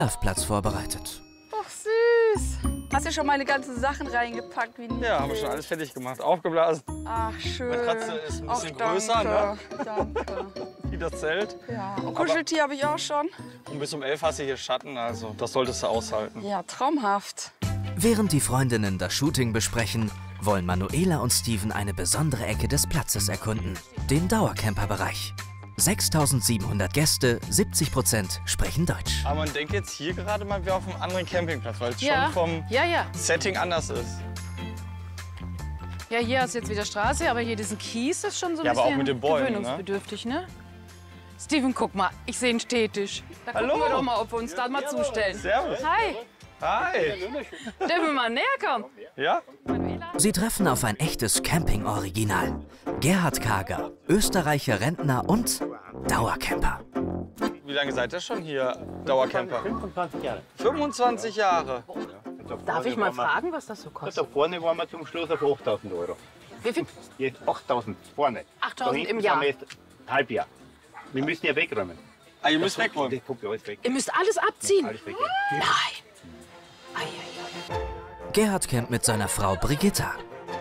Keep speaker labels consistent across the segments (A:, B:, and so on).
A: Schlafplatz vorbereitet.
B: Ach, süß. Hast du schon meine ganzen Sachen reingepackt? Wie
C: ja, haben wir schon alles fertig gemacht. Aufgeblasen.
B: Ach, schön.
C: Meine Katze ist ein bisschen größer,
B: ne?
C: ne?
B: Danke.
C: Wie das Zelt.
B: Ja, und Kuscheltier habe ich auch schon.
C: Und bis um 11 hast du hier Schatten, also das solltest du aushalten.
B: Ja, traumhaft.
A: Während die Freundinnen das Shooting besprechen, wollen Manuela und Steven eine besondere Ecke des Platzes erkunden, den Dauercamper-Bereich. 6.700 Gäste, 70% sprechen Deutsch.
C: Aber man denkt jetzt hier gerade mal wieder auf einem anderen Campingplatz, weil es
D: Ja.
C: schon vom
D: Ja.
C: Setting anders ist.
D: Ja, hier hast du jetzt wieder Straße, aber hier diesen Kies ist schon so ein
C: Ja, aber
D: bisschen
C: auch mit den Bäumen, ne?
D: gewöhnungsbedürftig, ne? Steven, guck mal, ich sehe einen Stehtisch. Da
C: Hallo.
D: gucken wir doch mal, ob wir uns da mal zustellen.
C: Servus.
D: Hi,
C: Hi.
D: dürfen wir mal näher kommen?
C: Ja?
D: Manuela?
A: Sie treffen auf ein echtes Camping-Original. Gerhard Kager, Österreicher Rentner und Dauercamper.
C: Wie lange seid ihr schon hier, Dauercamper?
E: 25 Jahre.
C: 25 Jahre.
D: Darf ich mal fragen, was das so
E: Da
D: kostet?
E: vorne waren wir zum Schluss auf 8.000 €.
D: Wie viel?
E: Jetzt 8.000 vorne.
D: 8.000
E: Da hinten
D: im Jahr.
E: sind wir jetzt Halbjahr. Wir müssen ja wegräumen.
C: Ah, ihr müsst wegräumen.
E: Das kommt ja alles weg.
D: Ihr müsst alles abziehen?
E: Alles weg.
D: Nein. Ei, ei, ei.
A: Gerhard campt mit seiner Frau Brigitta.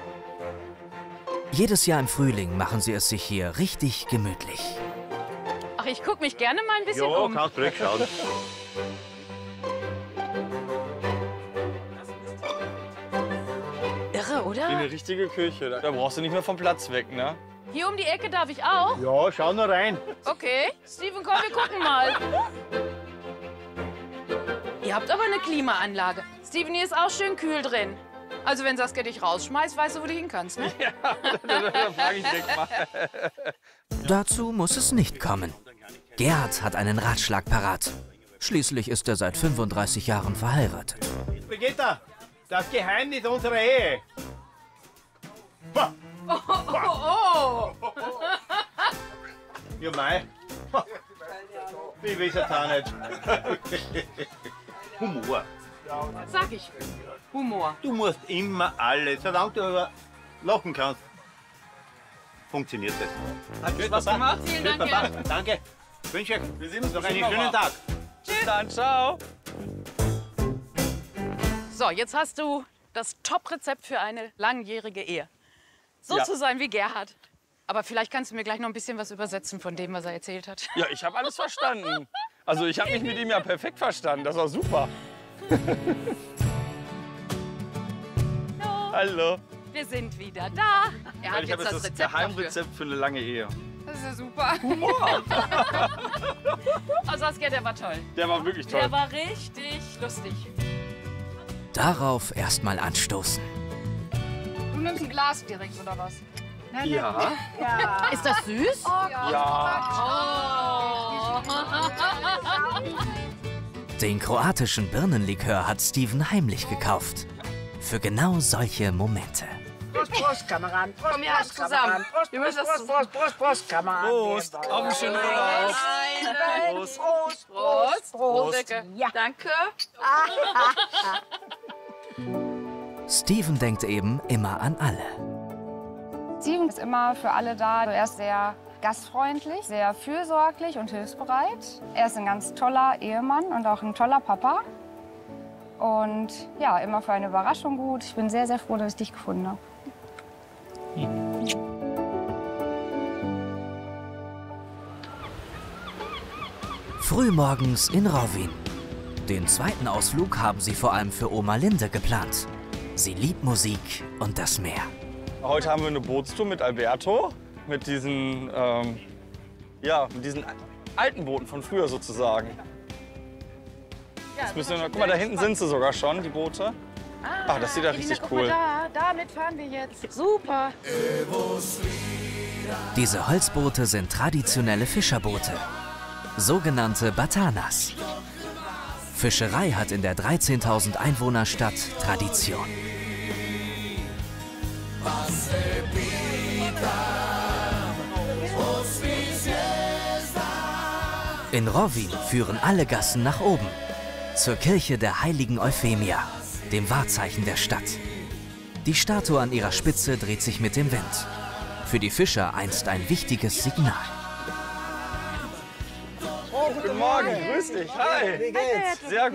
A: Jedes Jahr im Frühling machen sie es sich hier richtig gemütlich.
D: Ach, ich gucke mich gerne mal ein bisschen
E: Ja,
D: um.
E: kannst zurückschauen.
D: Irre, oder?
C: Wie eine richtige Küche. Da brauchst du nicht mehr vom Platz weg, ne?
D: Hier um die Ecke darf ich auch?
E: Ja, schau nur rein.
D: Okay. Steven, komm, wir gucken mal. Ihr habt aber eine Klimaanlage. Steven, hier ist auch schön kühl drin. Also wenn Saskia dich rausschmeißt, weißt du, wo du hin kannst, ne?
C: Da frage ich direkt mal.
A: Dazu muss es nicht kommen. Gerhard hat einen Ratschlag parat. Schließlich ist er seit 35 Jahren verheiratet.
E: Brigitta, das Geheimnis unserer Ehe.
D: Oh!
E: Ja, mei. Ich weiß es auch nicht. Humor.
D: Sag ich. Humor.
E: Du musst immer alles, solange du aber lachen kannst, funktioniert das.
C: Hat Spaß gemacht?
D: Vielen Dank,
E: Papa,
D: ja.
E: danke. Ich wünsche euch
C: Wir sehen uns
E: noch einen
C: bestimmt
E: schönen
C: noch mal.
E: Tag.
C: Bis dann, ciao.
D: So, jetzt hast du das Top-Rezept für eine langjährige Ehe. So
C: Ja.
D: zu sein wie Gerhard. Aber vielleicht kannst du mir gleich noch ein bisschen was übersetzen von dem, was er erzählt hat.
C: Ja, ich habe alles verstanden. Also ich habe mich mit ihm ja perfekt verstanden. Das war super. Hallo.
D: Wir sind wieder da. Er hat
C: Ich
D: jetzt
C: habe jetzt
D: das
C: das
D: Rezept dafür.
C: Geheimrezept für eine lange Ehe.
D: Das ist ja super. Oh, Saskia, der war toll.
C: Der war wirklich toll.
D: Der war richtig lustig.
A: Darauf erstmal anstoßen.
B: Du nimmst ein Glas direkt, oder was?
C: Ja.
D: Ist das süß?
C: Ja.
A: Den kroatischen Birnenlikör hat Steven heimlich gekauft. Für genau solche Momente.
F: Prost, Prost, Kameraden. Prost,
B: Komm, wir halten
F: Prost,
B: zusammen.
F: Kameraden. Prost,
B: Wir müssen
F: Prost,
B: das
F: Prost, Prost, Prost, Prost, Kameraden.
C: Prost. Auf einen schönen Urlaub.
F: Prost, Prost,
B: Prost.
F: Prost.
D: Danke.
F: Ja.
B: Danke.
A: Steven denkt eben immer an alle.
G: Steven ist immer für alle da. Er ist sehr gastfreundlich, sehr fürsorglich und hilfsbereit. Er ist ein ganz toller Ehemann und auch ein toller Papa. Und ja, immer für eine Überraschung gut. Ich bin sehr, sehr froh, dass ich dich gefunden habe.
A: Frühmorgens in Rovin. Den zweiten Ausflug haben sie vor allem für Oma Linde geplant. Sie liebt Musik und das Meer.
C: Heute haben wir eine Bootstour mit Alberto. Mit diesen, mit diesen alten Booten von früher sozusagen. Jetzt müssen wir, guck mal, da hinten sind sie sogar schon, die Boote. Ach, das sieht ja richtig
D: Guck
C: cool.
D: mal da, damit fahren wir jetzt. Super.
A: Diese Holzboote sind traditionelle Fischerboote, sogenannte Batanas. Fischerei hat in der 13.000 Einwohnerstadt Tradition. In Rovin führen alle Gassen nach oben, zur Kirche der heiligen Euphemia, dem Wahrzeichen der Stadt. Die Statue an ihrer Spitze dreht sich mit dem Wind. Für die Fischer einst ein wichtiges Signal.
C: Guten Morgen, grüß dich. Hi.
F: Wie geht's?
C: Sehr